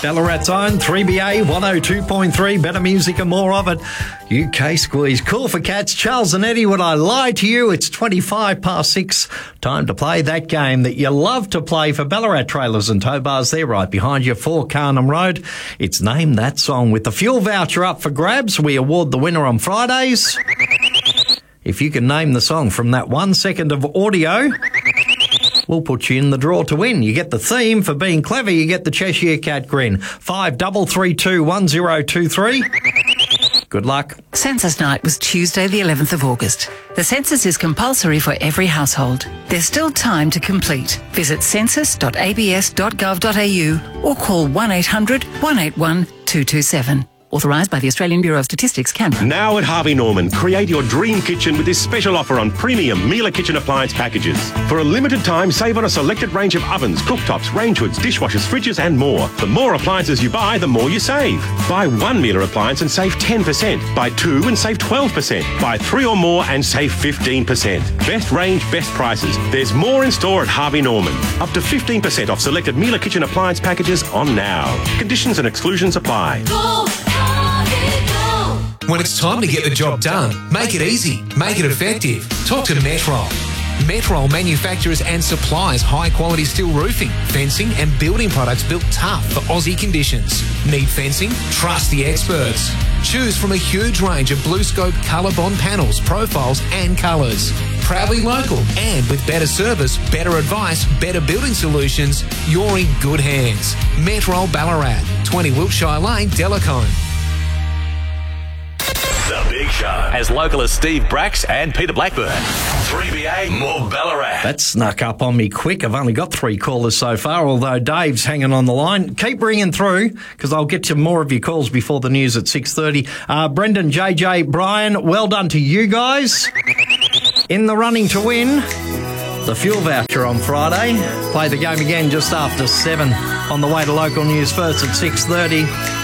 Ballarat's own 3BA 102.3, better music and more of it. UK Squeeze. Cool for Cats. Charles and Eddie, would I lie to you? It's 25 past 6. Time to play that game that you love to play for Ballarat Trailers and Tow Bars. They're right behind you, 4 Carnham Road. It's Name That Song. With the fuel voucher up for grabs, we award the winner on Fridays. If you can name the song from that 1 second of audio, we'll put you in the draw to win. You get the theme. For being clever, you get the Cheshire Cat grin. 5332 1023. Good luck. Census night was Tuesday the 11th of August. The census is compulsory for every household. There's still time to complete. Visit census.abs.gov.au or call 1800 181 227. Authorised by the Australian Bureau of Statistics, Canberra. Now at Harvey Norman, create your dream kitchen with this special offer on premium Miele kitchen appliance packages. For a limited time, save on a selected range of ovens, cooktops, range hoods, dishwashers, fridges and more. The more appliances you buy, the more you save. Buy 1 Miele appliance and save 10%. Buy 2 and save 12%. Buy 3 or more and save 15%. Best range, best prices. There's more in store at Harvey Norman. Up to 15% off selected Miele kitchen appliance packages on now. Conditions and exclusions apply. When it's time to get the job done, make it easy, make it effective. Talk to Metrol. Metrol manufactures and supplies high-quality steel roofing, fencing and building products built tough for Aussie conditions. Need fencing? Trust the experts. Choose from a huge range of BlueScope colour bond panels, profiles and colours. Proudly local and with better service, better advice, better building solutions, you're in good hands. Metrol Ballarat, 20 Wiltshire Lane, Delacombe. The Big Show. As local as Steve Bracks and Peter Blackburn. 3BA, more Ballarat. That snuck up on me quick. I've only got 3 callers so far, although Dave's hanging on the line. Keep ringing through, because I'll get to more of your calls before the news at 6:30. Brendan, JJ, Brian, well done to you guys. In the running to win the fuel voucher on Friday. Play the game again just after 7 on the way to local news first at 6:30.